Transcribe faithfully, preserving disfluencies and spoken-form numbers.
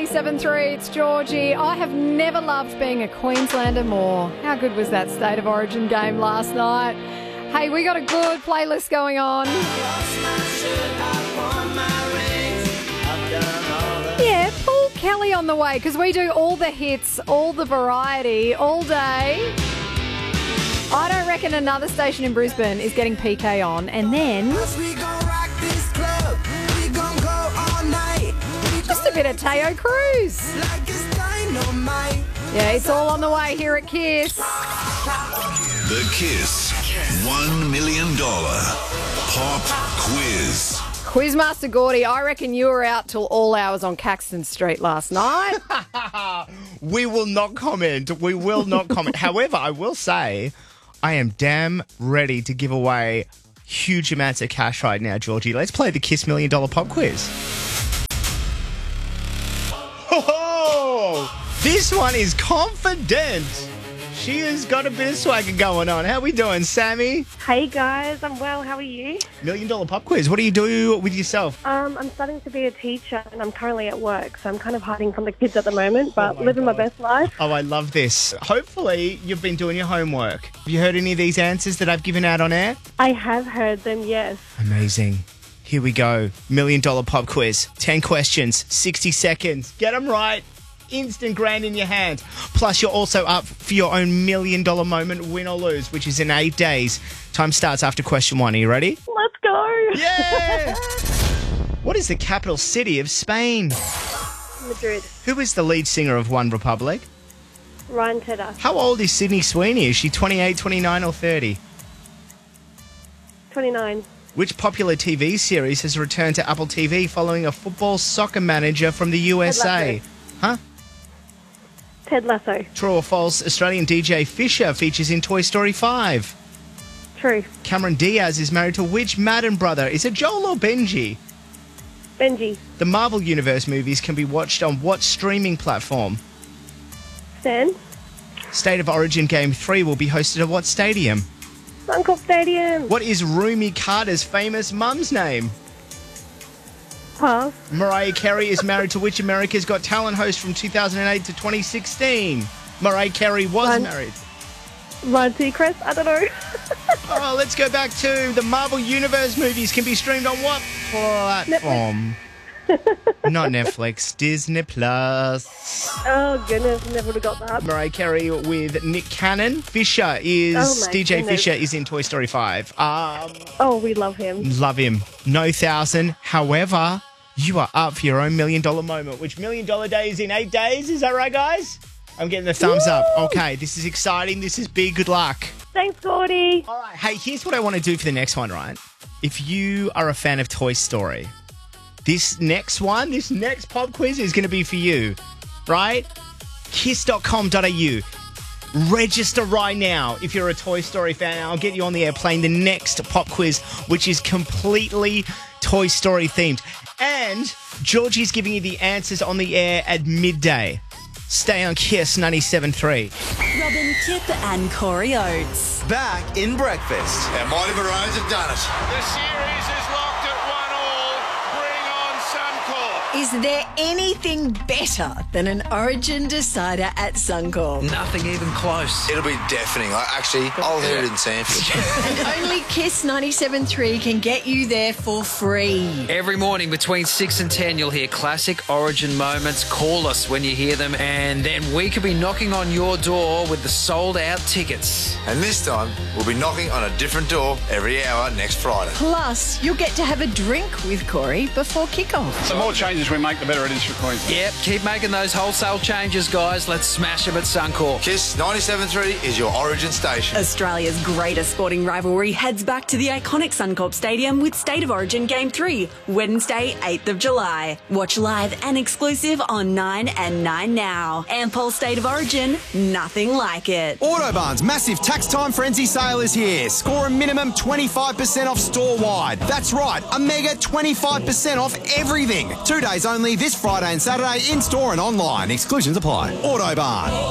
ninety-seven three, it's Georgie. I have never loved being a Queenslander more. How good was that State of Origin game last night? Hey, we got a good playlist going on. Yeah, Paul Kelly on the way, because we do all the hits, all the variety, all day. I don't reckon another station in Brisbane is getting P K on. And then just a bit of Teo Cruz. Yeah, it's all on the way here at Kiss. The Kiss one million dollars Pop Quiz. Quizmaster Gordy, I reckon you were out till all hours on Caxton Street last night. We will not comment. We will not comment. However, I will say I am damn ready to give away huge amounts of cash right now, Georgie. Let's play the Kiss Million Dollar Pop Quiz. Oh, this one is confident. She has got a bit of swagger going on. How we doing, Sammy? Hey guys, I'm well. How are you? Million Dollar Pop Quiz. What do you do with yourself? Um, I'm studying to be a teacher, and I'm currently at work, so I'm kind of hiding from the kids at the moment, but Oh my living God. my best life. Oh, I love this. Hopefully, you've been doing your homework. Have you heard any of these answers that I've given out on air? I have heard them, yes. Amazing. Here we go. Million Dollar Pop Quiz. ten questions, sixty seconds. Get them right. Instant grand in your hand. Plus, you're also up for your own million dollar moment, win or lose, which is in eight days. Time starts after question one. Are you ready? Let's go. Yeah! What is the capital city of Spain? Madrid. Who is the lead singer of One Republic? Ryan Tedder. How old is Sydney Sweeney? Is she twenty-eight, twenty-nine or thirty? twenty-nine. Which popular T V series has returned to Apple T V following a football soccer manager from the U S A? Lasso. Huh? Ted Lasso. True or false, Australian D J Fisher features in Toy Story five. True. Cameron Diaz is married to which Madden brother? Is it Joel or Benji? Benji. The Marvel Universe movies can be watched on what streaming platform? Stan. State of Origin Game three will be hosted at what stadium? Suncorp Stadium. What is Rumi Carter's famous mum's name? Pass. Mariah Carey is married to which America's Got Talent host from two thousand eight to twenty sixteen? Mariah Carey was Ryan- married. Ryan Seacrest. I don't know. Oh, let's go back to the Marvel Universe movies can be streamed on what platform? Not Netflix, Disney Plus. Oh, goodness. Never would have got that. Mariah Carey with Nick Cannon. Fisher is, Oh, my D J goodness. Fisher is in Toy Story five. Um, Oh, we love him. love him. No thousand. However, you are up for your own million dollar moment, which million dollar day is in eight days. Is that right, guys? I'm getting the thumbs up. Okay, this is exciting. This is big. Good luck. Thanks, Gordy. All right. Hey, here's what I want to do for the next one, right? If you are a fan of Toy Story, this next one, this next pop quiz is going to be for you, right? kiss dot com dot a u. Register right now if you're a Toy Story fan. I'll get you on the air playing the next pop quiz, which is completely Toy Story themed. And Georgie's giving you the answers on the air at midday. Stay on Kiss ninety-seven three. Robin Kip and Corey Oates. Back in breakfast. Our Mighty Maroons have done it. The series is locked at one all. Bring on Suncorp. Is there anything better than an Origin decider at Suncorp? Nothing even close. It'll be deafening. I actually, I'll hear it in Sanford. And only Kiss ninety-seven three can get you there for free. Every morning between six and ten, you'll hear classic Origin moments. Call us when you hear them, and then we could be knocking on your door with the sold-out tickets. And this time, we'll be knocking on a different door every hour next Friday. Plus, you'll get to have a drink with Corey before kickoff. The more changes we make, the better it is for Queensland. Yep, keep making those wholesale changes, guys. Let's smash them at Suncorp. Kiss ninety-seven three is your Origin station. Australia's greatest sporting rivalry heads back to the iconic Suncorp Stadium with State of Origin Game three, Wednesday, eighth of July. Watch live and exclusive on nine and nine now. Ampol State of Origin, nothing like it. Autobarn's massive tax time frenzy sale is here. Score a minimum twenty-five percent off store-wide. That's right, a mega twenty-five percent off everything. Two days only this Friday and Saturday in-store and online. Exclusions apply. Autobarn.